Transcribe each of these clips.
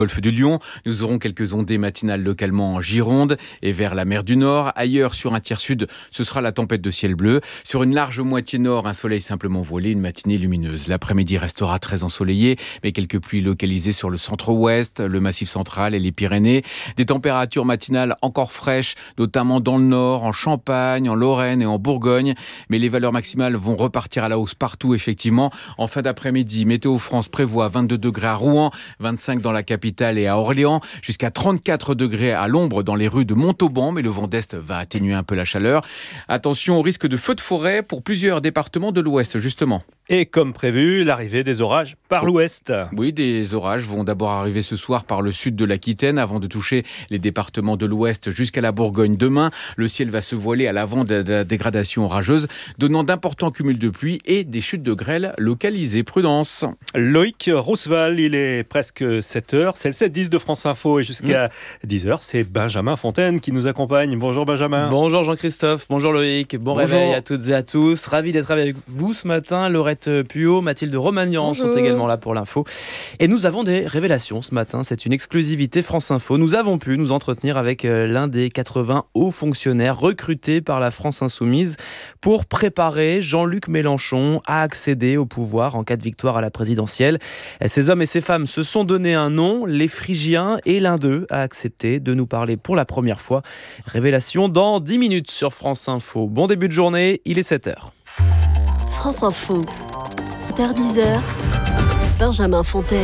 Golfe du Lion. Nous aurons quelques ondées matinales localement en Gironde et vers la mer du Nord. Ailleurs, sur un tiers sud, ce sera la tempête de ciel bleu. Sur une large moitié nord, un soleil simplement voilé, une matinée lumineuse. L'après-midi restera très ensoleillé, mais quelques pluies localisées sur le centre-ouest, le Massif central et les Pyrénées. Des températures matinales encore fraîches, notamment dans le nord, en Champagne, en Lorraine et en Bourgogne. Mais les valeurs maximales vont repartir à la hausse partout, effectivement. En fin d'après-midi, Météo France prévoit 22 degrés à Rouen, 25 dans la capitale et à Orléans, jusqu'à 34 degrés à l'ombre dans les rues de Montauban, mais le vent d'est va atténuer un peu la chaleur. Attention au risque de feux de forêt pour plusieurs départements de l'ouest, justement. Et comme prévu, l'arrivée des orages par l'ouest. Oui, des orages vont d'abord arriver ce soir par le sud de l'Aquitaine avant de toucher les départements de l'ouest jusqu'à la Bourgogne demain. Le ciel va se voiler à l'avant de la dégradation orageuse, donnant d'importants cumuls de pluie et des chutes de grêle localisées. Prudence. Loïc Roosevelt, il est presque 7h. C'est le 7-10 de France Info et jusqu'à 10h, c'est Benjamin Fontaine qui nous accompagne. Bonjour Benjamin. Bonjour Jean-Christophe, bonjour Loïc, bon Bonjour. Réveil à toutes et à tous. Ravi d'être avec vous ce matin. Laurette Puot, Mathilde Romagnan sont également là pour l'info. Et nous avons des révélations ce matin, c'est une exclusivité France Info. Nous avons pu nous entretenir avec l'un des 80 hauts fonctionnaires recrutés par la France Insoumise pour préparer Jean-Luc Mélenchon à accéder au pouvoir en cas de victoire à la présidentielle. Ces hommes et ces femmes se sont donné un nom, les Phrygiens, et l'un d'eux a accepté de nous parler pour la première fois. Révélation dans 10 minutes sur France Info. Bon début de journée, il est 7h. France Info, 7h-10h, Benjamin Fontaine.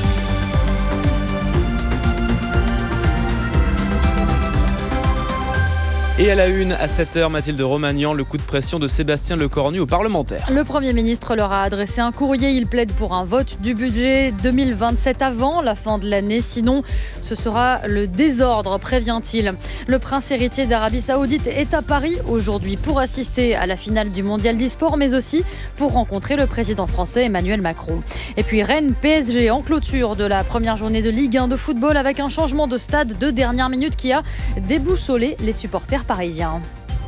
Et à la une, à 7h, Mathilde Romagnan, le coup de pression de Sébastien Lecornu aux parlementaires. Le Premier ministre leur a adressé un courrier. Il plaide pour un vote du budget 2027 avant la fin de l'année. Sinon, ce sera le désordre, prévient-il. Le prince héritier d'Arabie Saoudite est à Paris aujourd'hui pour assister à la finale du Mondial d'e-sport, mais aussi pour rencontrer le président français Emmanuel Macron. Et puis Rennes PSG en clôture de la première journée de Ligue 1 de football avec un changement de stade de dernière minute qui a déboussolé les supporters parisiens.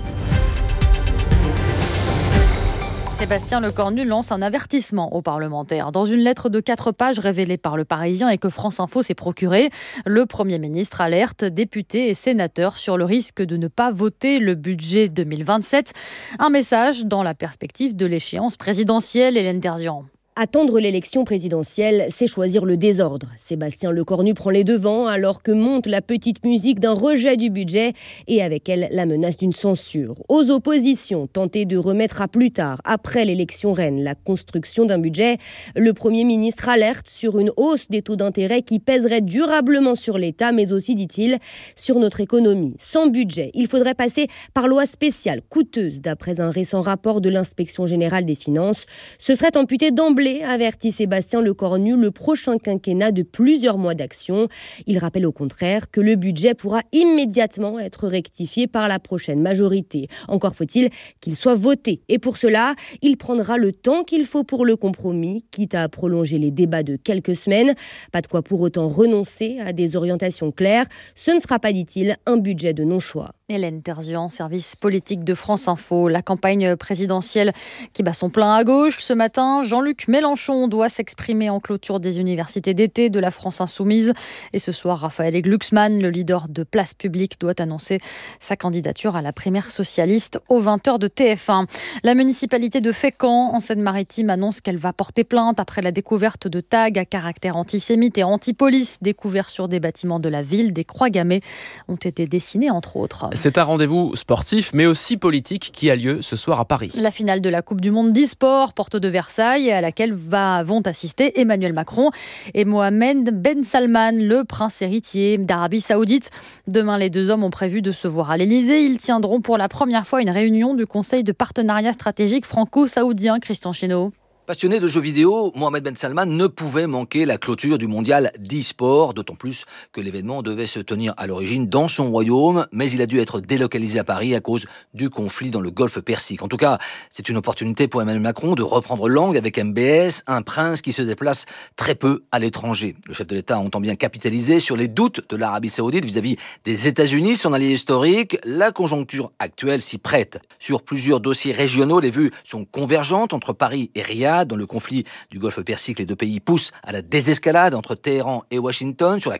Sébastien Lecornu lance un avertissement aux parlementaires. Dans une lettre de 4 pages révélée par le Parisien et que France Info s'est procurée, le Premier ministre alerte députés et sénateurs sur le risque de ne pas voter le budget 2027. Un message dans la perspective de l'échéance présidentielle. Hélène Terzian. Attendre l'élection présidentielle, c'est choisir le désordre. Sébastien Lecornu prend les devants alors que monte la petite musique d'un rejet du budget et avec elle la menace d'une censure. Aux oppositions, tenter de remettre à plus tard, après l'élection reine, la construction d'un budget, le Premier ministre alerte sur une hausse des taux d'intérêt qui pèserait durablement sur l'État, mais aussi, dit-il, sur notre économie. Sans budget, il faudrait passer par loi spéciale, coûteuse, d'après un récent rapport de l'Inspection générale des finances. Ce serait amputé d'emblée, avertit Sébastien Lecornu, le prochain quinquennat de plusieurs mois d'action. Il rappelle au contraire que le budget pourra immédiatement être rectifié par la prochaine majorité. Encore faut-il qu'il soit voté. Et pour cela, il prendra le temps qu'il faut pour le compromis, quitte à prolonger les débats de quelques semaines. Pas de quoi pour autant renoncer à des orientations claires. Ce ne sera pas, dit-il, un budget de non-choix. Hélène Terzian, service politique de France Info. La campagne présidentielle qui bat son plein à gauche ce matin. Jean-Luc Mélenchon doit s'exprimer en clôture des universités d'été de la France Insoumise. Et ce soir, Raphaël Glucksmann, le leader de Place Publique, doit annoncer sa candidature à la primaire socialiste aux 20h de TF1. La municipalité de Fécamp, en Seine-Maritime, annonce qu'elle va porter plainte après la découverte de tags à caractère antisémite et anti-police découverts sur des bâtiments de la ville. Des croix gammées ont été dessinées, entre autres. C'est un rendez-vous sportif, mais aussi politique, qui a lieu ce soir à Paris. La finale de la Coupe du Monde d'e-sport, porte de Versailles, à laquelle vont assister Emmanuel Macron et Mohamed Ben Salman, le prince héritier d'Arabie Saoudite. Demain, les deux hommes ont prévu de se voir à l'Elysée. Ils tiendront pour la première fois une réunion du Conseil de partenariat stratégique franco-saoudien. Christian Chesneau. Passionné de jeux vidéo, Mohamed Ben Salman ne pouvait manquer la clôture du mondial d'e-sport, d'autant plus que l'événement devait se tenir à l'origine dans son royaume, mais il a dû être délocalisé à Paris à cause du conflit dans le golfe Persique. En tout cas, c'est une opportunité pour Emmanuel Macron de reprendre langue avec MBS, un prince qui se déplace très peu à l'étranger. Le chef de l'État entend bien capitaliser sur les doutes de l'Arabie Saoudite vis-à-vis des États-Unis, son allié historique. La conjoncture actuelle s'y prête. Sur plusieurs dossiers régionaux, les vues sont convergentes entre Paris et Riyad. Dans le conflit du golfe Persique, les deux pays poussent à la désescalade entre Téhéran et Washington. Sur la